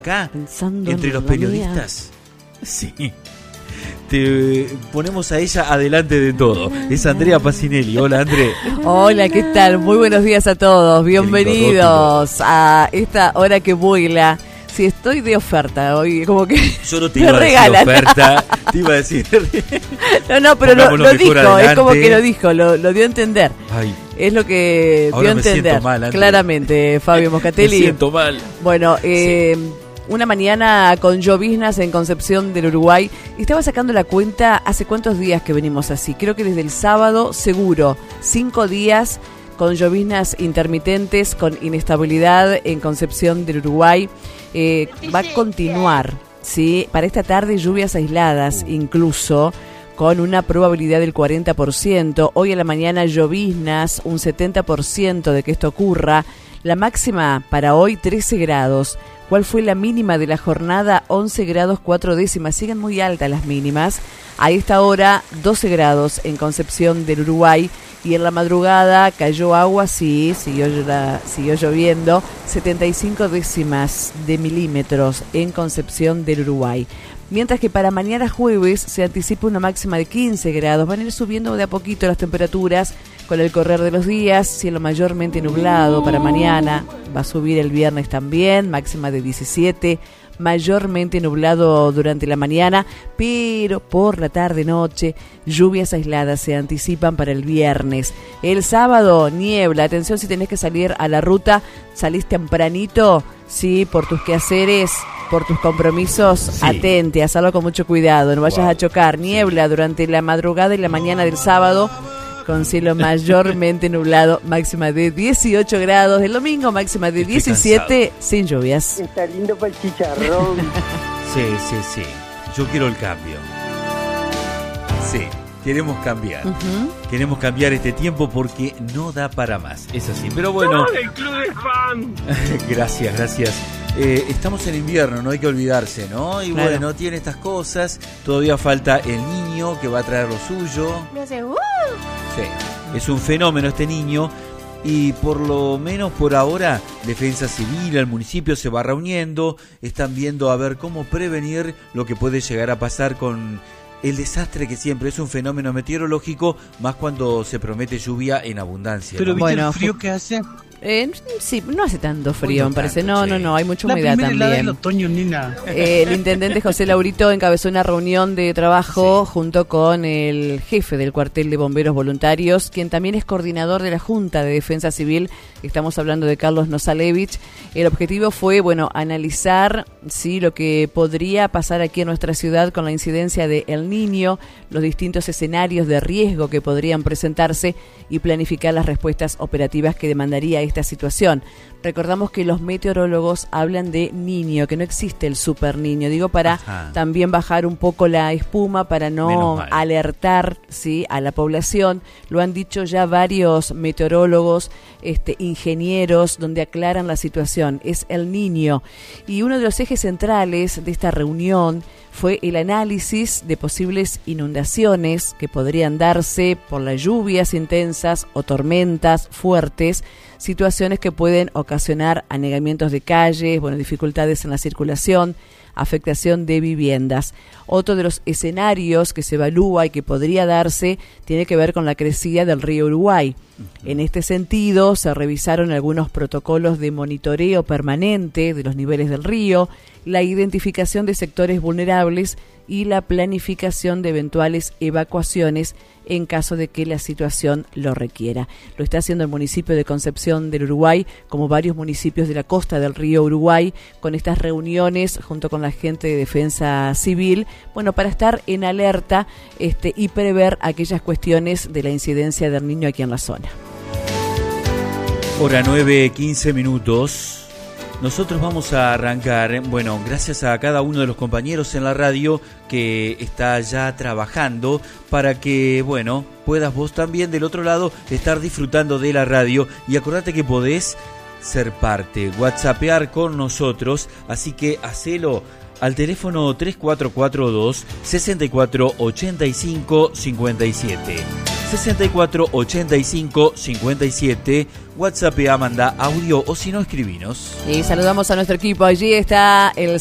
acá, Pensando entre en los la periodistas. Sí. Te ponemos a ella adelante de todo. Es Andrea Pacinelli. Hola, André. Hola, ¿qué tal? Muy buenos días a todos. Bienvenidos a esta hora que vuela. Sí, estoy de oferta hoy, como que Yo no te me iba a decir regalan. oferta, te iba a decir. No, pero Pongámoslo lo dijo, mejor es como adelante. que lo dijo, lo dio a entender. Ay, Es lo que ahora dio a me siento entender. mal, André. Claramente, Fabio me Moscatelli. siento mal. Bueno, una mañana con lloviznas en Concepción del Uruguay. Y estaba sacando la cuenta hace cuántos días que venimos así. Creo que desde el sábado, seguro. 5 días con lloviznas intermitentes, con inestabilidad en Concepción del Uruguay. Va a continuar, ¿sí? Para esta tarde lluvias aisladas, incluso con una probabilidad del 40%. Hoy a la mañana lloviznas, un 70% de que esto ocurra. La máxima para hoy 13 grados. ¿Cuál fue la mínima de la jornada? 11 grados 4 décimas. Siguen muy altas las mínimas. A esta hora 12 grados en Concepción del Uruguay. Y en la madrugada cayó agua, sí, siguió lloviendo. 75 décimas de milímetros en Concepción del Uruguay. Mientras que para mañana jueves se anticipa una máxima de 15 grados. Van a ir subiendo de a poquito las temperaturas con el correr de los días. Cielo mayormente nublado para mañana. Va a subir el viernes también, máxima de 17. Mayormente nublado durante la mañana, pero por la tarde-noche lluvias aisladas se anticipan para el viernes. El sábado, niebla. Atención si tenés que salir a la ruta, salís tempranito, sí, por tus quehaceres, por tus compromisos, sí. Atente, hazlo con mucho cuidado, no vayas a chocar. Niebla durante la madrugada y la mañana del sábado, con cielo mayormente nublado, máxima de 18 grados. El domingo, máxima de 17, sin lluvias. Está lindo para el chicharrón. Sí. Yo quiero el cambio. Sí, queremos cambiar. Queremos cambiar este tiempo porque no da para más. Es así. Pero bueno. ¡El club de fan! Gracias. Estamos en invierno, no hay que olvidarse, ¿no? Y claro. Bueno, tiene estas cosas. Todavía falta el niño que va a traer lo suyo. Sí, es un fenómeno este niño. Y por lo menos por ahora, Defensa Civil, el municipio se va reuniendo. Están viendo a ver cómo prevenir lo que puede llegar a pasar con el desastre que siempre es un fenómeno meteorológico, más cuando se promete lluvia en abundancia. Pero ¿no? ¿viste el frío que hace? Sí, no hace tanto frío, No me parece. tanto, No, hay mucha La humedad primera helada también. del otoño, Nina. El intendente José Laurito encabezó una reunión de trabajo junto con el jefe del cuartel de bomberos voluntarios, quien también es coordinador de la Junta de Defensa Civil. Estamos hablando de Carlos Nosalevich. El objetivo fue, analizar lo que podría pasar aquí en nuestra ciudad con la incidencia de El Niño, los distintos escenarios de riesgo que podrían presentarse y planificar las respuestas operativas que demandaría esta situación. Recordamos que los meteorólogos hablan de niño, que no existe el super niño, digo, para también bajar un poco la espuma, para no alertar, ¿sí?, a la población. Lo han dicho ya varios meteorólogos, ingenieros, donde aclaran la situación. Es el niño. Y uno de los ejes centrales de esta reunión fue el análisis de posibles inundaciones que podrían darse por las lluvias intensas o tormentas fuertes, situaciones que pueden ocasionar anegamientos de calles, dificultades en la circulación, afectación de viviendas. Otro de los escenarios que se evalúa y que podría darse tiene que ver con la crecida del río Uruguay. En este sentido, se revisaron algunos protocolos de monitoreo permanente de los niveles del río, la identificación de sectores vulnerables y la planificación de eventuales evacuaciones en caso de que la situación lo requiera. Lo está haciendo el municipio de Concepción del Uruguay, como varios municipios de la costa del río Uruguay, con estas reuniones junto con la gente de Defensa Civil, para estar en alerta y prever aquellas cuestiones de la incidencia del niño aquí en la zona. Hora 9:15. Nosotros vamos a arrancar, gracias a cada uno de los compañeros en la radio que está ya trabajando para que, puedas vos también del otro lado estar disfrutando de la radio. Y acordate que podés ser parte, whatsappear con nosotros, así que hacelo al teléfono 3442 6485 57. 64 85 57. WhatsApp, manda audio o si no, escribinos. Y saludamos a nuestro equipo. Allí está el